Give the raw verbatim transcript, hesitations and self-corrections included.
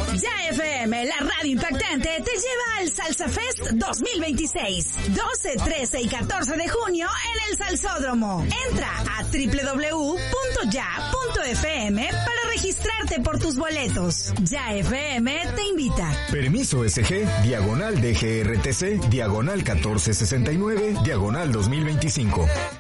Ya F M, la radio impactante, te lleva al Salsa Fest dos mil veintiséis. doce, trece y catorce de junio en el Salsódromo. Entra a doble u doble u doble u punto ya punto f m para registrarte por tus boletos. Ya F M te invita. Permiso S G, diagonal D G R T C, diagonal catorce sesenta y nueve, diagonal dos mil veinticinco.